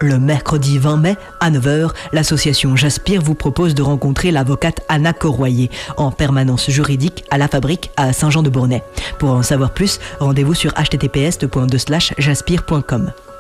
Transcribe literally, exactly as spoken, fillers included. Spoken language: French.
Le mercredi vingt mai à neuf heures, l'association Jaspire vous propose de rencontrer l'avocate Anna Corroyer en permanence juridique à la Fabrique à Saint-Jean-de-Bournay. Pour en savoir plus, rendez-vous sur h t t p s jaspire point com.